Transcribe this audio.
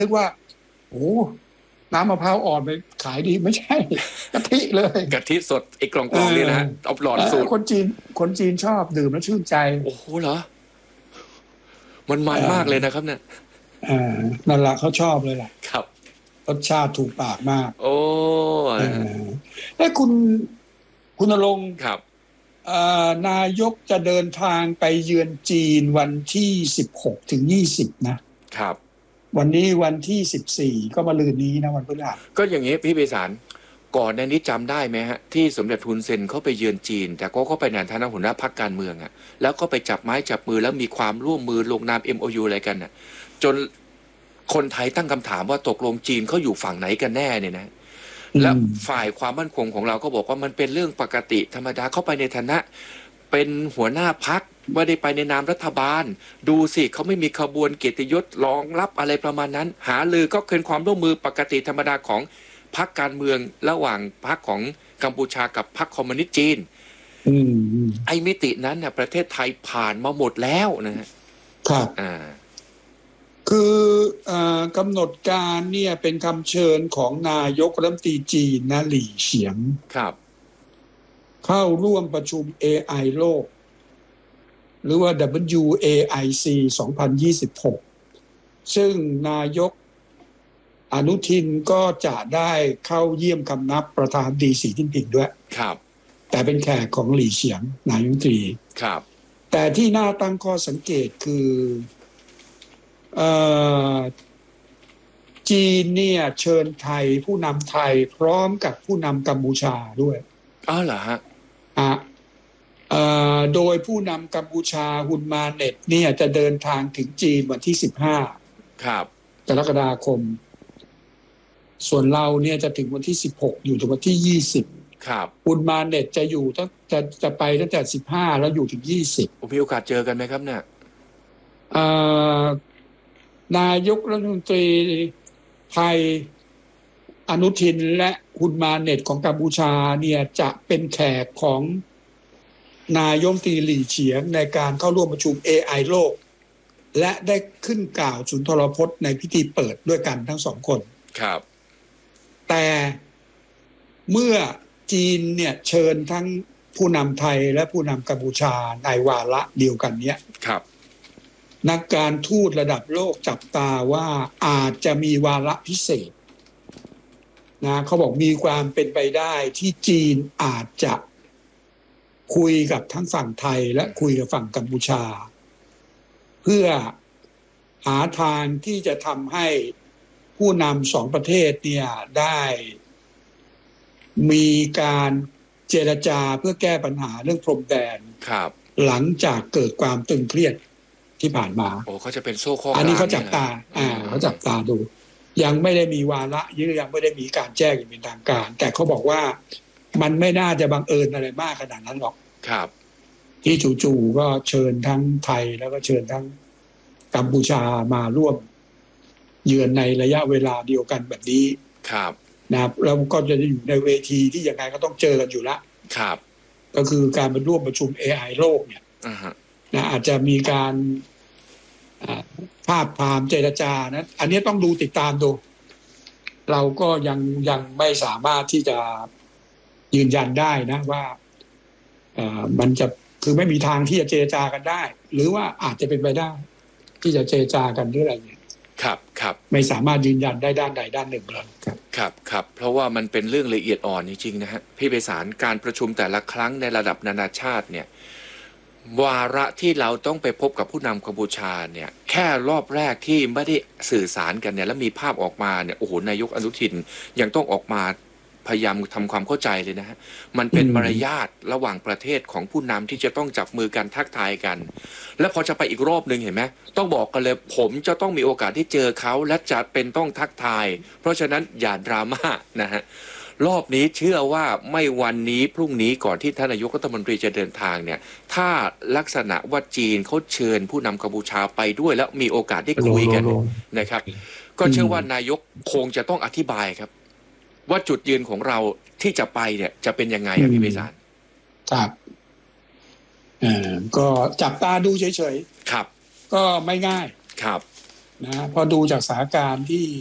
นึกว่าโอ้น้ำมะพร้าวอ่อนไปขายดีไม่ใช่กะทิเลยกะทิสดไอ้กล่องๆนี่นะฮะเอาหลอดสูตรคนจีนชอบดื่มแล้วชื่นใจโอ้โหเหรอมันมากเลยนะครับเนี่ยนั่นแหละเขาชอบเลยแหละครับรสชาติถูกปากมากโอ้แล้วคุณณรงค์ครับนายกจะเดินทางไปเยือนจีนวันที่16 ถึง 20นะครับวันนี้วันที่14ก็มะรืนนี้นะวันพฤหัสก็อย่างนี้พี่ไพศาลก่อนในนี้จำได้ไหมฮะที่สมเด็จฮุนเซนเขาไปเยือนจีนแต่ก็ไปในฐานะหัวหน้าพรรคการเมืองอ่ะแล้วก็ไปจับไม้จับมือแล้วมีความร่วมมือลงนาม MOU อะไรกันน่ะจนคนไทยตั้งคำถามว่าตกลงจีนเขาอยู่ฝั่งไหนกันแน่เนี่ยนะและฝ่ายความมั่นคงของเราก็บอกว่ามันเป็นเรื่องปกติธรรมดาเข้าไปในฐานะเป็นหัวหน้าพรรคไม่ได้ไปในนามรัฐบาลดูสิเขาไม่มีขบวนเกียรติยศรองรับอะไรประมาณนั้นหาลือก็เป็นความร่วมมือปกติธรรมดาของพรรคการเมืองระหว่างพรรคของกัมพูชากับพรรคคอมมิวนิสต์จีนไอ้มิตินั้นเนี่ยประเทศไทยผ่านมาหมดแล้วนะฮะครับคือกำหนดการเนี่ยเป็นคำเชิญของนายกรัฐมนตรีจีนนะหลี่เฉียงครับเข้าร่วมประชุม AI โลกหรือว่า WAIC 2026ซึ่งนายกอนุทินก็จะได้เข้าเยี่ยมคำนับประธานดีสีจิ้นผิงด้วยครับแต่เป็นแขกของหลี่เฉียงนายกรัฐมนตรีครับแต่ที่น่าตั้งข้อสังเกตคือจีนเนี่ยเชิญไทยผู้นำไทยพร้อมกับผู้นำกัมพูชาด้วยเหรอฮะโดยผู้นำกัมพูชาฮุนมาเน็ตเนี่ยจะเดินทางถึงจีนวันที่15 ครับกรกฎาคมส่วนเราเนี่ยจะถึงวันที่16อยู่ถึงวันที่20 ครับฮุนมาเน็ตจะอยู่จะไปตั้งแต่15แล้วอยู่ถึง20 มีโอกาสเจอกันไหมครับเนี่ยนายกรัฐมนตรีไทยอนุทินและฮุนมาเน็ตของกัมพูชาเนี่ยจะเป็นแขกของนายกรัฐมนตรีหลี่เฉียงในการเข้าร่วมประชุม AI โลกและได้ขึ้นกล่าวสุนทรพจน์ในพิธีเปิดด้วยกันทั้งสองคนครับแต่เมื่อจีนเนี่ยเชิญทั้งผู้นำไทยและผู้นำกัมพูชาในวาระเดียวกันเนี้ยครับนักการทูตระดับโลกจับตาว่าอาจจะมีวาระพิเศษนะเขาบอกมีความเป็นไปได้ที่จีนอาจจะคุยกับทั้งฝั่งไทยและคุยกับฝั่งกัมพูชาเพื่อหาทางที่จะทำให้ผู้นำสองประเทศเนี่ยได้มีการเจรจาเพื่อแก้ปัญหาเรื่องพรมแดนหลังจากเกิดความตึงเครียดที่ผ่านมาเขาจะเป็นโซ่ข้อกลางอันนี้เขาจับตาเขาจับตาดูยังไม่ได้มีวาระยังไม่ได้มีการแจ้งอย่างเป็นทางการแต่เขาบอกว่ามันไม่น่าจะบังเอิญอะไรมากขนาดนั้นหรอกครับที่จู่ๆก็เชิญทั้งไทยแล้วก็เชิญทั้งกัมพูชามาร่วมเยือนในระยะเวลาเดียวกันแบบนี้ครับนะครับแล้วก็จะอยู่ในเวทีที่ยังไงก็ต้องเจอกันอยู่ละครับก็คือการมาร่วมประชุม AI โลกเนี่ยนะอาจจะมีการภาพพามเจรจานะอันนี้ต้องดูติดตามดูเราก็ยังไม่สามารถที่จะยืนยันได้นะว่ามันจะคือไม่มีทางที่จะเจรจากันได้หรือว่าอาจจะเป็นไปได้ที่จะเจรจากันหรืออะไรเนี่ยครับไม่สามารถยืนยันได้ด้านใดด้านหนึ่งเลยครับเพราะว่ามันเป็นเรื่องละเอียดอ่อนจริงๆนะฮะพี่ไพศาลการประชุมแต่ละครั้งในระดับนานาชาติเนี่ยวาระที่เราต้องไปพบกับผู้นำกัมพูชาเนี่ยแค่รอบแรกที่ไม่ได้สื่อสารกันเนี่ยแล้วมีภาพออกมาเนี่ยโอ้โหนายกอนุทินยังต้องออกมาพยายามทำความเข้าใจเลยนะฮะมันเป็นมารยาทระหว่างประเทศของผู้นำที่จะต้องจับมือกันทักทายกันแล้วพอจะไปอีกรอบนึงเห็นไหมต้องบอกกันเลยผมจะต้องมีโอกาสที่เจอเขาและจะเป็นต้องทักทายเพราะฉะนั้นอย่าดราม่านะฮะรอบนี้เชื่อว่าไม่วันนี้พรุ่งนี้ก่อนที่ท่านนายกรัฐมนตรีจะเดินทางเนี่ยถ้าลักษณะว่าจีนเขาเชิญผู้นำกัมพูชาไปด้วยแล้วมีโอกาสได้คุยกันนะครับก็เชื่อว่านายกคงจะต้องอธิบายครับว่าจุดยืนของเราที่จะไปเนี่ยจะเป็นยังไงพี่ไพศาลครับก็จับตาดูเฉยๆครับก็ไม่ง่ายครับนะเพอดูจากสถานการณ์ที่